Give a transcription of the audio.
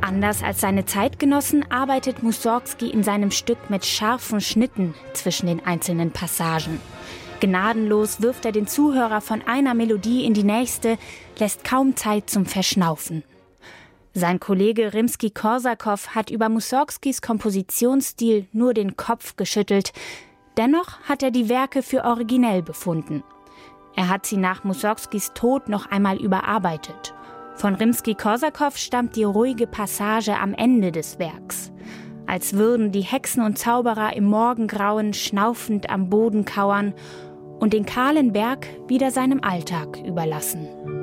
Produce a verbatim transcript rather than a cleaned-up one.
Anders als seine Zeitgenossen arbeitet Mussorgsky in seinem Stück mit scharfen Schnitten zwischen den einzelnen Passagen. Gnadenlos wirft er den Zuhörer von einer Melodie in die nächste, lässt kaum Zeit zum Verschnaufen. Sein Kollege Rimski-Korsakow hat über Mussorgskys Kompositionsstil nur den Kopf geschüttelt. Dennoch hat er die Werke für originell befunden. Er hat sie nach Mussorgskys Tod noch einmal überarbeitet. Von Rimski-Korsakow stammt die ruhige Passage am Ende des Werks. Als würden die Hexen und Zauberer im Morgengrauen schnaufend am Boden kauern und den kahlen Berg wieder seinem Alltag überlassen.